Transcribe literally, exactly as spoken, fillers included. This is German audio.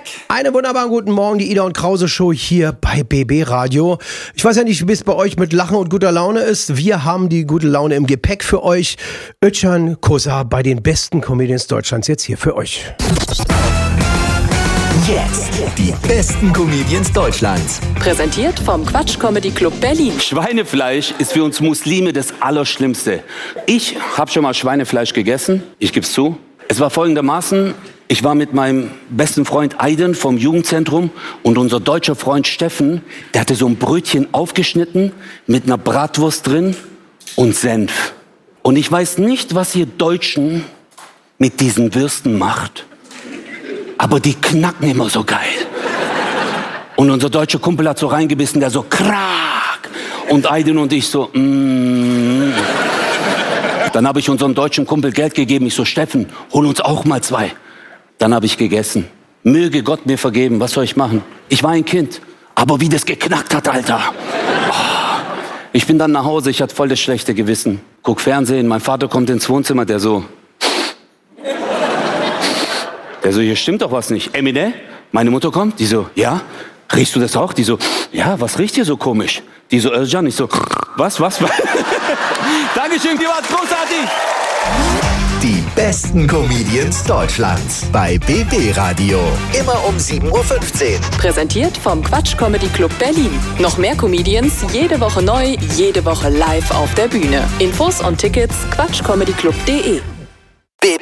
Einen wunderbaren guten Morgen, die Ida und Krause Show hier bei B B Radio. Ich weiß ja nicht, wie es bei euch mit Lachen und guter Laune ist. Wir haben die gute Laune im Gepäck für euch. Özcan Kosa bei den besten Comedians Deutschlands jetzt hier für euch. Jetzt die besten Comedians Deutschlands. Präsentiert vom Quatsch Comedy Club Berlin. Schweinefleisch ist für uns Muslime das Allerschlimmste. Ich habe schon mal Schweinefleisch gegessen, ich gebe es zu. Es war folgendermaßen, ich war mit meinem besten Freund Aiden vom Jugendzentrum und unser deutscher Freund Steffen, der hatte so ein Brötchen aufgeschnitten mit einer Bratwurst drin und Senf. Und ich weiß nicht, was ihr Deutschen mit diesen Würsten macht, aber die knacken immer so geil. Und unser deutscher Kumpel hat so reingebissen, der so krack. Und Aiden und ich so, mm. Dann habe ich unserem deutschen Kumpel Geld gegeben. Ich so, Steffen, hol uns auch mal zwei. Dann habe ich gegessen. Möge Gott mir vergeben, was soll ich machen? Ich war ein Kind, aber wie das geknackt hat, Alter. Oh. Ich bin dann nach Hause, ich hatte voll das schlechte Gewissen. Guck Fernsehen, mein Vater kommt ins Wohnzimmer, der so... Der so, hier stimmt doch was nicht. Emine, meine Mutter kommt, die so, ja, riechst du das auch? Die so, ja, was riecht hier so komisch? Die so, Özcan, ich so, was, was, was? Dankeschön, die war großartig. Die besten Comedians Deutschlands bei B B Radio. Immer um sieben Uhr fünfzehn. Präsentiert vom Quatsch Comedy Club Berlin. Noch mehr Comedians, jede Woche neu, jede Woche live auf der Bühne. Infos und Tickets quatschcomedyclub punkt de.